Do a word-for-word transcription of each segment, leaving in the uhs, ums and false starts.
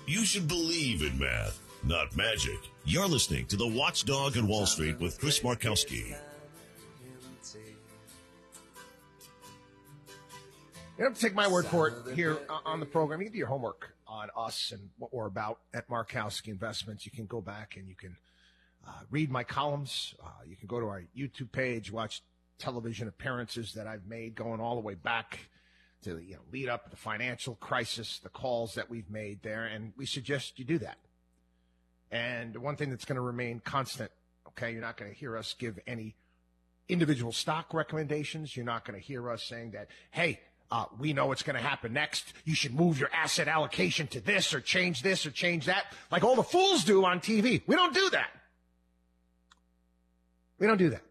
You should believe in math, not magic. You're listening to The Watchdog on Wall Street with Chris Markowski. You don't have to take my word for it here on the program. You can do your homework on us and what we're about at Markowski Investments. You can go back and you can uh, read my columns. Uh, you can go to our YouTube page, watch television appearances that I've made going all the way back to the you know, lead up to the financial crisis, the calls that we've made there, and we suggest you do that. And one thing that's going to remain constant, okay, you're not going to hear us give any individual stock recommendations. You're not going to hear us saying that, hey, uh, we know what's going to happen next. You should move your asset allocation to this or change this or change that, like all the fools do on T V. We don't do that. We don't do that.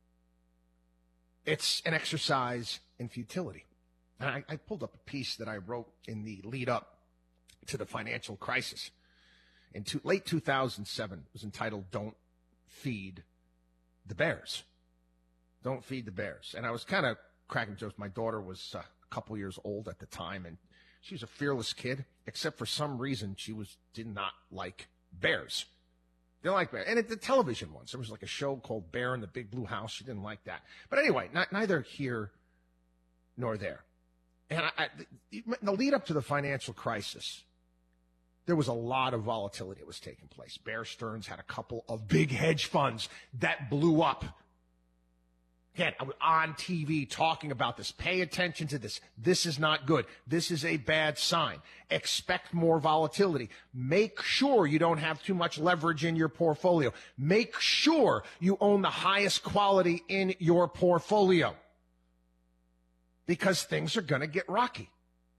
It's an exercise in futility. And I, I pulled up a piece that I wrote in the lead up to the financial crisis in two, late two thousand seven. It was entitled Don't Feed the Bears. Don't Feed the Bears. And I was kind of cracking jokes. My daughter was uh, a couple years old at the time, and she was a fearless kid, except for some reason she was did not like bears. Didn't like bears. And at the television ones, there was like a show called Bear in the Big Blue House. She didn't like that. But anyway, not, neither here nor there. And I, I, the lead up to the financial crisis, there was a lot of volatility that was taking place. Bear Stearns had a couple of big hedge funds that blew up. Again, I was on T V talking about this. Pay attention to this. This is not good. This is a bad sign. Expect more volatility. Make sure you don't have too much leverage in your portfolio. Make sure you own the highest quality in your portfolio, because things are going to get rocky.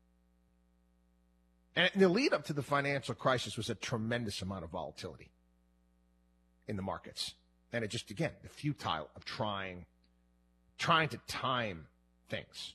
And the lead up to the financial crisis was a tremendous amount of volatility in the markets. And it just, again, the futile of trying, trying to time things.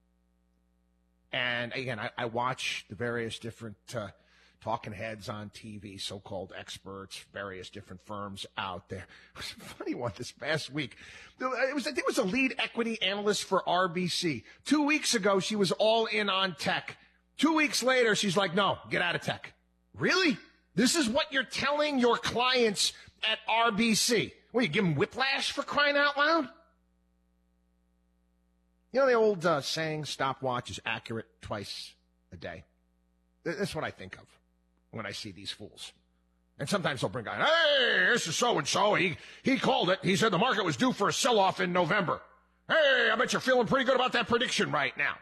And again, I, I watch the various different uh, talking heads on T V, so-called experts, various different firms out there. It was a funny one this past week. It was, I think it was a lead equity analyst for R B C. Two weeks ago, she was all in on tech. Two weeks later, she's like, no, get out of tech. Really? This is what you're telling your clients at R B C? What, you give them whiplash for crying out loud? You know the old uh, saying, stopwatch is accurate twice a day? That's what I think of when I see these fools. And sometimes they'll bring out, hey, this is so-and-so. He, he called it. He said the market was due for a sell-off in November. Hey, I bet you're feeling pretty good about that prediction right now.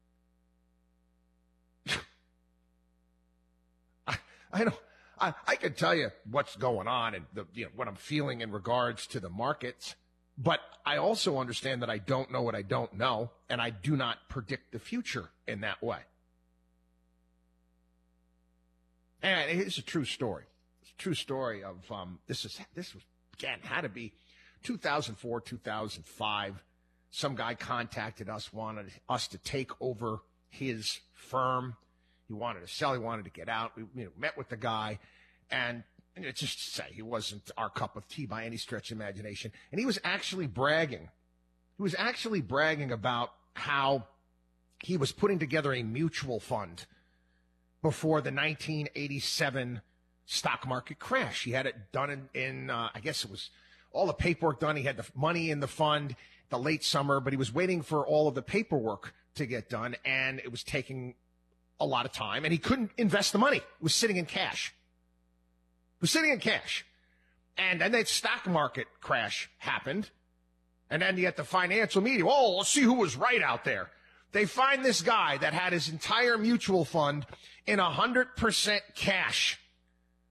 I, I know, I, I can tell you what's going on and the, you know, what I'm feeling in regards to the markets, but I also understand that I don't know what I don't know, and I do not predict the future in that way. And it's a true story. It's a true story of, um, this is, this was, again, had to be two thousand four, two thousand five. Some guy contacted us, wanted us to take over his firm. He wanted to sell. He wanted to get out. We you know, met with the guy, and, and it's just to say he wasn't our cup of tea by any stretch of imagination. And he was actually bragging. He was actually bragging about how he was putting together a mutual fund before the nineteen eighty-seven stock market crash. He had it done in, in uh, I guess it was all the paperwork done. He had the money in the fund the late summer, but he was waiting for all of the paperwork to get done, and it was taking a lot of time, and he couldn't invest the money. It was sitting in cash. It was sitting in cash. And then the stock market crash happened, and then you get the financial media. Oh, let's see who was right out there. They find this guy that had his entire mutual fund in one hundred percent cash.